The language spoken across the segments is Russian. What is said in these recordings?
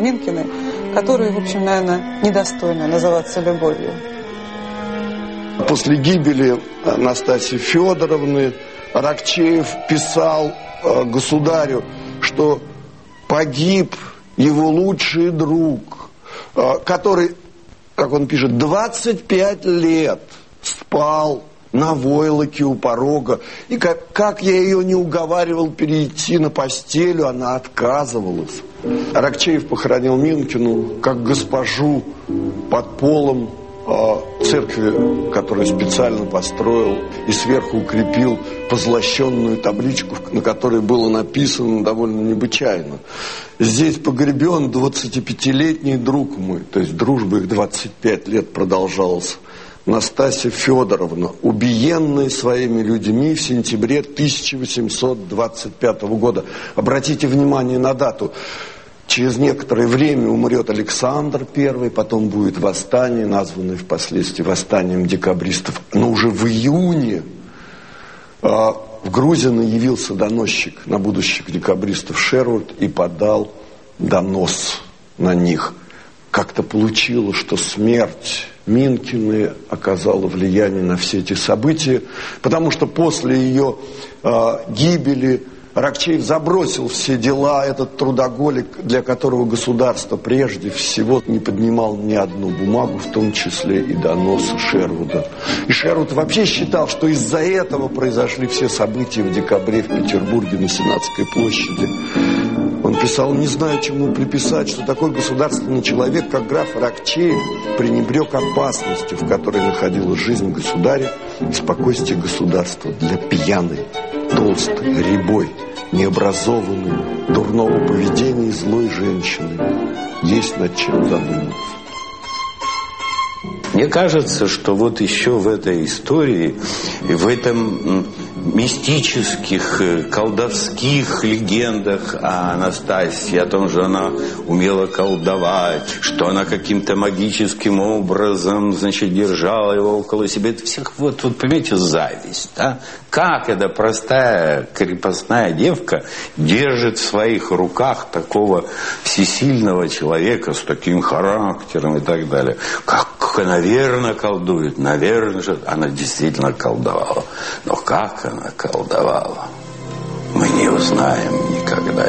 Минкиной, которые, в общем, наверное, недостойны называться любовью. После гибели Настасьи Федоровны Аракчеев писал государю, что погиб его лучший друг, который, как он пишет, 25 лет спал на войлоке у порога. И как я ее не уговаривал перейти на постелю, она отказывалась. Аракчеев похоронил Минкину как госпожу под полом церкви, которую специально построил и сверху укрепил позлощенную табличку, на которой было написано довольно необычайно: здесь погребен 25-летний друг мой. То есть дружба их 25 лет продолжалась. Настасья Федоровна, убиенная своими людьми в сентябре 1825 года. Обратите внимание на дату. Через некоторое время умрет Александр I, потом будет восстание, названное впоследствии восстанием декабристов. Но уже в июне в Грузино явился доносчик на будущих декабристов Шервуд и подал донос на них. Как-то получилось, что смерть Минкиной оказала влияние на все эти события, потому что после ее гибели Аракчеев забросил все дела, этот трудоголик, для которого государство прежде всего не поднимал ни одну бумагу, в том числе и доносы Шервуда. И Шервуд вообще считал, что из-за этого произошли все события в декабре в Петербурге на Сенатской площади. Он писал: не знаю, чему приписать, что такой государственный человек, как граф Аракчеев, пренебрег опасностью, в которой находилась жизнь государя и спокойствие государства для пьяной, толстой, рябой, необразованной, дурного поведения и злой женщины. Есть над чем задуматься. Мне кажется, что вот еще в этой истории, в этом мистических, колдовских легендах о Анастасии, о том, что она умела колдовать, что она каким-то магическим образом, значит, держала его около себя. Это всех, вот понимаете, зависть, да? Как эта простая крепостная девка держит в своих руках такого всесильного человека с таким характером и так далее. Как она верно колдует, наверное же, она действительно колдовала. Но как она колдовала, мы не узнаем никогда.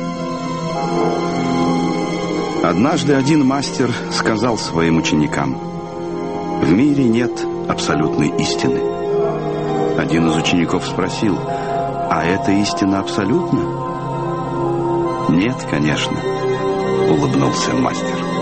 Однажды один мастер сказал своим ученикам: в мире нет абсолютной истины. Один из учеников спросил: а эта истина абсолютна? Нет, конечно, улыбнулся мастер.